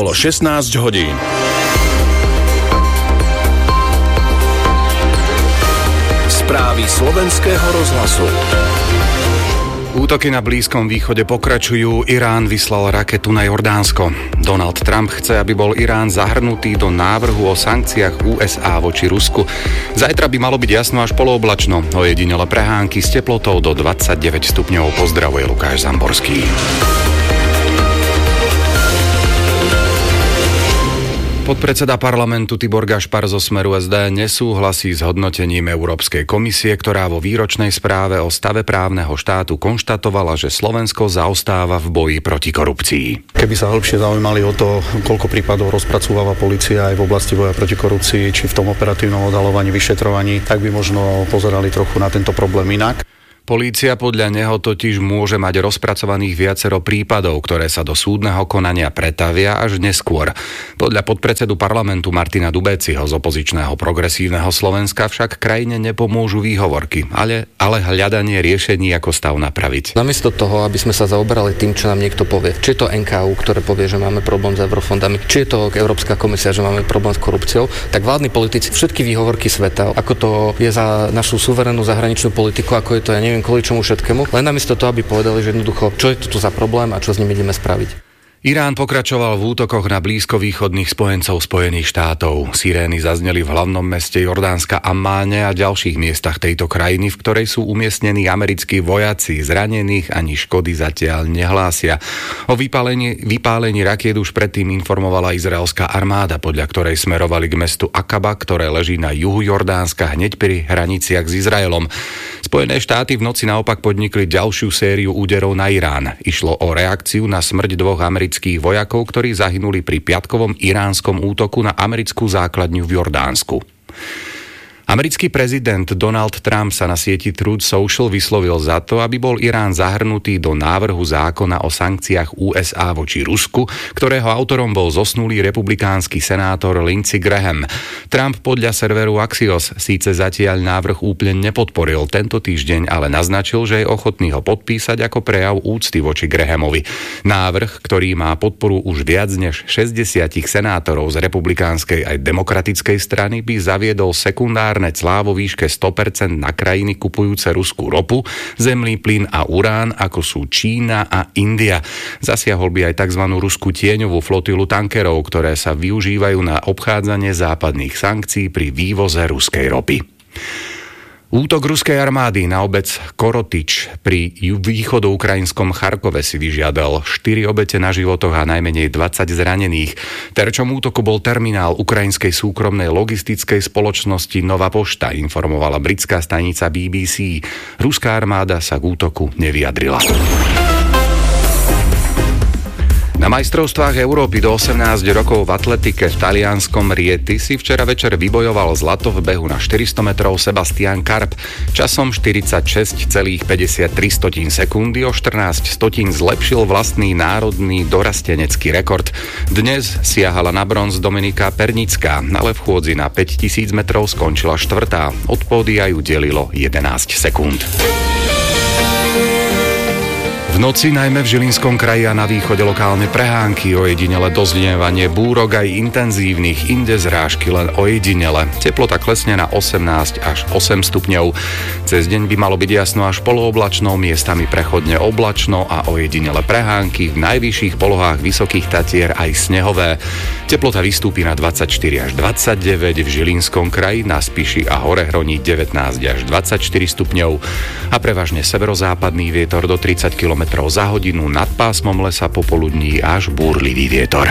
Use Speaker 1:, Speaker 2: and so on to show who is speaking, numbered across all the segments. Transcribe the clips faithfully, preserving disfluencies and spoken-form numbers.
Speaker 1: Bolo šestnásť hodín. Správy slovenského rozhlasu.
Speaker 2: Útoky na Blízkom východe pokračujú. Irán vyslal raketu na Jordánsko. Donald Trump chce, aby bol Irán zahrnutý do návrhu o sankciách ú es á voči Rusku. Zajtra by malo byť jasno až polooblačno. Ojedinele prehánky s teplotou do dvadsaťdeväť stupňov. Pozdravuje Lukáš Zamborský. Podpredseda parlamentu Tibor Gašpar zo Smeru es dé nesúhlasí s hodnotením Európskej komisie, ktorá vo výročnej správe o stave právneho štátu konštatovala, že Slovensko zaostáva v boji proti korupcii.
Speaker 3: Keby sa hĺbšie zaujímali o to, koľko prípadov rozpracováva polícia aj v oblasti boja proti korupcii, či v tom operatívnom odhaľovaní, vyšetrovaní, tak by možno pozerali trochu na tento problém inak.
Speaker 2: Polícia podľa neho totiž môže mať rozpracovaných viacero prípadov, ktoré sa do súdneho konania pretavia až neskôr. Podľa podpredsedu parlamentu Martina Dubéciho z opozičného Progresívneho Slovenska však krajine nepomôžu výhovorky, ale, ale hľadanie riešení, ako stav napraviť.
Speaker 4: Namiesto toho, aby sme sa zaoberali tým, čo nám niekto povie, či je to en ká ú, ktoré povie, že máme problém s eurofondami, či je to Európska komisia, že máme problém s korupciou, tak vládni politici všetky výhovorky sveta, ako to je za našu suverénnu zahraničnú politiku, ako je to, ja neviem, kvôli čomu všetkému, len namiesto toho, aby povedali, že jednoducho, čo je tu za problém a čo s ním ideme spraviť.
Speaker 2: Irán pokračoval v útokoch na blízkovýchodných spojencov Spojených štátov. Sirény zazneli v hlavnom meste Jordánska Ammáne a ďalších miestach tejto krajiny, v ktorej sú umiestnení americkí vojaci. Zranených ani škody zatiaľ nehlásia. O vypálení, vypálení rakiet už predtým informovala izraelská armáda, podľa ktorej smerovali k mestu Akaba, ktoré leží na juhu Jordánska hneď pri hraniciach s Izraelom. Spojené štáty v noci naopak podnikli ďalšiu sériu úderov na Irán. Išlo o reakciu na smrť dvoch amerických vojakov, ktorí zahynuli pri piatkovom iránskom útoku na americkú základňu v Jordánsku. Americký prezident Donald Trump sa na sieti Truth Social vyslovil za to, aby bol Irán zahrnutý do návrhu zákona o sankciách ú es á voči Rusku, ktorého autorom bol zosnulý republikánsky senátor Lindsey Graham. Trump podľa serveru Axios síce zatiaľ návrh úplne nepodporil tento týždeň, ale naznačil, že je ochotný ho podpísať ako prejav úcty voči Grahamovi. Návrh, ktorý má podporu už viac než šesťdesiat senátorov z republikánskej aj demokratickej strany, by zaviedol sekundárne clá vo výške sto percent na krajiny kupujúce ruskú ropu, zemný plyn a urán, ako sú Čína a India. Zasiahol by aj tzv. Ruskú tieňovú flotilu tankerov, ktoré sa využívajú na obchádzanie západných sankcií pri vývoze ruskej ropy. Útok ruskej armády na obec Korotič pri východoukrajinskom Charkove si vyžiadal štyri obete na životoch a najmenej dvadsať zranených. Terčom útoku bol terminál ukrajinskej súkromnej logistickej spoločnosti Nova Pošta, informovala britská stanica bé bé cé. Ruská armáda sa k útoku nevyjadrila. Na majstrovstvách Európy do osemnásť rokov v atletike v talianskom Rieti si včera večer vybojoval zlato v behu na štyristo metrov Sebastian Karp. Časom štyridsaťšesť celá päťdesiattri sekundy o štrnásť stotín zlepšil vlastný národný dorastenecký rekord. Dnes siahala na bronz Dominika Pernická, ale v chôdzi na päťtisíc metrov skončila štvrtá. Od pódia ju delilo jedenásť sekúnd. V noci najmä v Žilinskom kraji a na východe lokálne prehánky, ojedinele doznievanie búrok aj intenzívnych, inde zrážky len ojedinele. Teplota klesne na osemnásť až osem stupňov. Cez deň by malo byť jasno až polooblačno, miestami prechodne oblačno a ojedinele prehánky, v najvyšších polohách Vysokých Tatier aj snehové. Teplota vystúpi na dvadsaťštyri až dvadsaťdeväť, v Žilinskom kraji, na Spiši a Horehroní devätnásť až dvadsaťštyri stupňov a prevažne severozápadný vietor do tridsať kilometrov za hodinu, nad pásmom lesa popoludní až búrlivý vietor.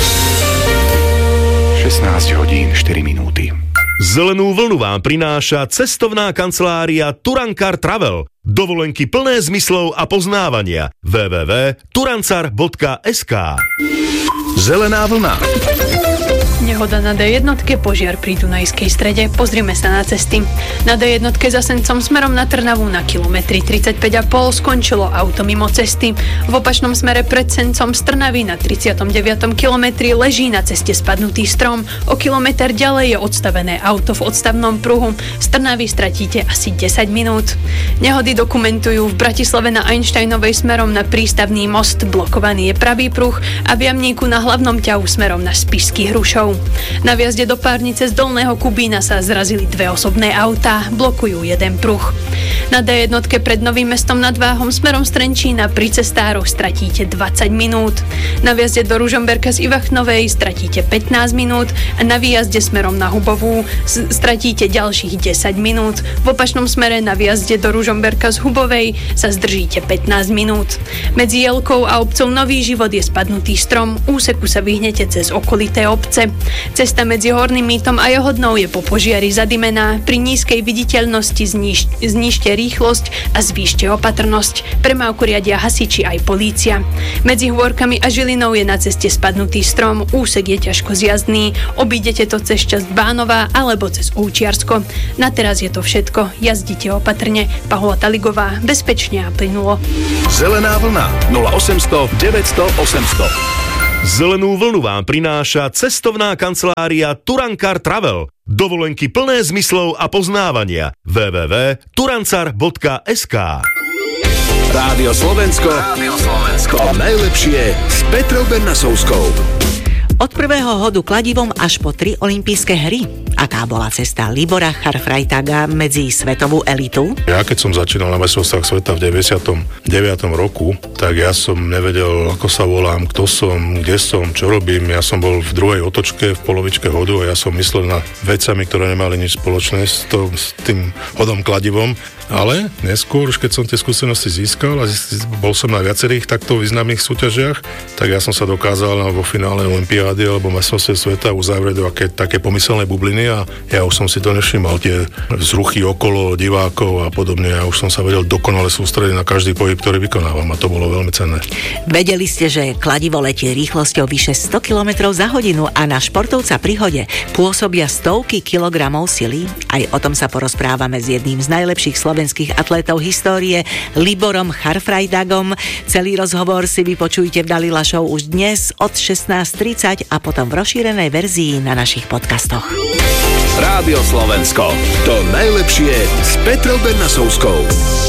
Speaker 2: šestnásť hodín štyri minúty.
Speaker 5: Zelenú vlnu vám prináša cestovná kancelária Turankar Travel. Dovolenky plné zmyslov a poznávania. w w w bodka turancar bodka es ká.
Speaker 1: Zelená vlna.
Speaker 6: Nehoda na dé jedna, požiar pri Dunajskej strede. Pozrime sa na cesty. Na dé jedna za Sencom smerom na Trnavu na kilometri tridsaťpäť a pol skončilo auto mimo cesty. V opačnom smere pred Sencom z Trnavy na tridsiatom deviatom kilometri leží na ceste spadnutý strom. O kilometr ďalej je odstavené auto v odstavnom pruhu. Z Trnavy stratíte asi desať minút. Nehody dokumentujú v Bratislave na Einsteinovej smerom na prístavný most. Blokovaný je pravý pruh a v Jamníku na hlavnom ťahu smerom na Spišský Hrušov. Na vjazde do Párnice z Dolného Kubína sa zrazili dve osobné autá, blokujú jeden pruh. Na dé jedna pred Novým Mestom nad Váhom smerom z Trenčína pri cestároch stratíte dvadsať minút. Na vjazde do Ružomberka z Ivachnovej stratíte pätnásť minút a na výjazde smerom na Hubovú stratíte ďalších desať minút. V opačnom smere na vjazde do Ružomberka z Hubovej sa zdržíte pätnásť minút. Medzi Jelkou a obcov Nový Život je spadnutý strom, úseku sa vyhnete cez okolité obce. Cesta medzi Horným Mýtom a Johodnou je po požiari zadimená. Pri nízkej viditeľnosti zníž, znížte rýchlosť a zvýšte opatrnosť. Premávku riadia hasiči aj polícia. Medzi Hôrkami a Žilinou je na ceste spadnutý strom, úsek je ťažko zjazdný. Obídete to cez časť Bánova alebo cez Oučiarsko. Na teraz je to všetko. Jazdite opatrne. Pavla Taligová, bezpečne a plynulo.
Speaker 1: Zelená vlna nula osemsto deväťsto osemsto.
Speaker 5: Zelenú vlnu vám prináša cestovná kancelária Turankar Travel. Dovolenky plné zmyslov a poznávania. w w w bodka turancar bodka es ká.
Speaker 1: Rádio Slovensko. Rádio Slovensko. To najlepšie s Petrou Bernasovskou.
Speaker 7: Od prvého hodu kladivom až po tri olympijské hry. Aká bola cesta Libora Charfreitaga medzi svetovú elitu?
Speaker 8: Ja keď som začínal na majstrovstvách sveta v deväťdesiatom deviatom roku, tak ja som nevedel, ako sa volám, kto som, kde som, čo robím. Ja som bol v druhej otočke, v polovičke hodu a ja som myslel na vecami, ktoré nemali nič spoločné s, to, s tým hodom kladivom. Ale neskôr, už keď som tie skúsenosti získal a bol som na viacerých takto významných súťažiach, tak ja som sa dokázal vo finále olympiády alebo majstrovstiev sveta uzavrieť do aké, také pomyselné bubliny a ja už som si to nevšimal, tie vzruchy okolo divákov a podobne. Ja už som sa vedel dokonale sústrediť na každý pohyb, ktorý vykonávam a to bolo veľmi cenné.
Speaker 7: Vedeli ste, že kladivo letie rýchlosťou vyše sto kilometrov za hodinu a na športovca pri hode pôsobia stovky kilogramov sily? Aj o tom sa porozprávame s jedným z najlepších slovenských atlétov histórie, Liborom Charfreitagom. Celý rozhovor si vypočujte v Dalila Show už dnes od šestnásť tridsať a potom v rozšírenej verzii na našich podcastoch.
Speaker 1: Rádio Slovensko. To najlepšie s Petrou Bernasovskou.